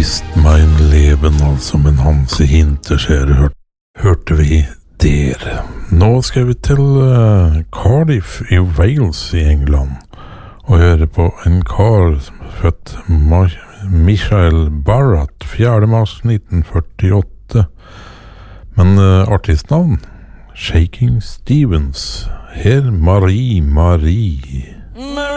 ist mein Leben, altså, men Hansi Hinterseer hørte vi der. Nå skal vi til Cardiff i Wales i England og høre på en kar som født Michael Barrett 4. mars 1948, men artistnavn Shaking Stevens. Her Marie